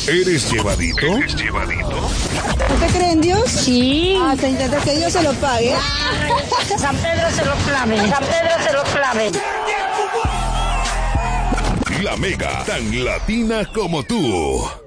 ¿Eres llevadito? ¿Usted cree en Dios? Sí. Ah, se intenta que Dios se lo pague. San Pedro se lo clave. San Pedro se lo clave. La Mega, tan latina como tú.